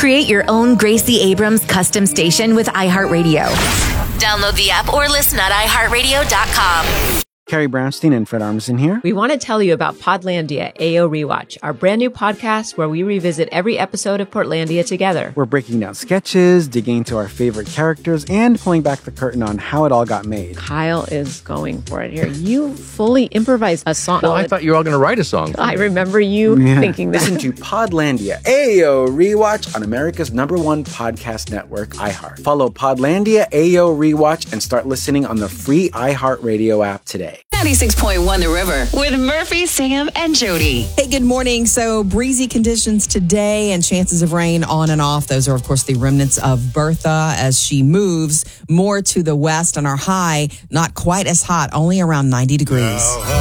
Create your own Gracie Abrams custom station with iHeartRadio. Download the app or listen at iHeartRadio.com. Carrie Brownstein and Fred Armisen here. We want to tell you about Podlandia AO Rewatch, our brand new podcast where we revisit every episode of Portlandia together. We're breaking down sketches, digging into our favorite characters, and pulling back the curtain on how it all got made. Kyle is going for it here. You fully improvised a song. Well, I thought you were all going to write a song. I remember you thinking that. Listen to Podlandia AO Rewatch on America's #1 podcast network, iHeart. Follow Podlandia AO Rewatch and start listening on the free iHeartRadio app today. 96.1 The River with Murphy, Sam, and Jody. Hey, good morning. So breezy conditions today and chances of rain on and off. Those are, of course, the remnants of Bertha as she moves more to the west, and our high not quite as hot, only around 90 degrees.